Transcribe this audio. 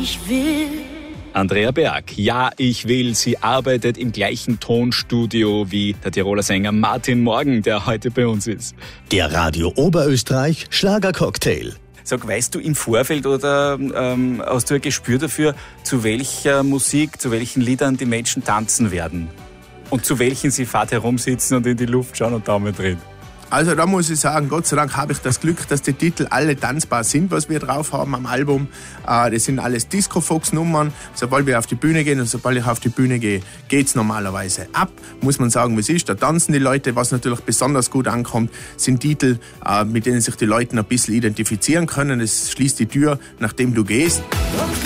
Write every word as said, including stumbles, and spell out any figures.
ich will. Andrea Berg, ja, ich will. Sie arbeitet im gleichen Tonstudio wie der Tiroler Sänger Martin Morgen, der heute bei uns ist. Der Radio Oberösterreich Schlagercocktail. Sag, weißt du im Vorfeld oder ähm, hast du ein Gespür dafür, zu welcher Musik, zu welchen Liedern die Menschen tanzen werden? Und zu welchen sie fad herumsitzen und in die Luft schauen und Daumen drehen? Also da muss ich sagen, Gott sei Dank habe ich das Glück, dass die Titel alle tanzbar sind, was wir drauf haben am Album. Äh, das sind alles Disco-Fox-Nummern. Sobald wir auf die Bühne gehen und sobald ich auf die Bühne gehe, geht's normalerweise ab. Muss man sagen, wie es ist. Da tanzen die Leute. Was natürlich besonders gut ankommt, sind Titel, äh, mit denen sich die Leute ein bisschen identifizieren können. Es schließt die Tür, nachdem du gehst.